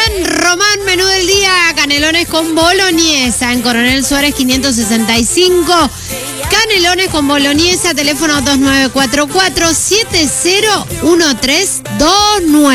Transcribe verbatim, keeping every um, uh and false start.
Román, Román, menú del día, canelones con boloñesa en Coronel Suárez quinientos sesenta y cinco. Canelones con boloñesa, teléfono dos nueve cuatro cuatro, siete cero uno tres dos nueve.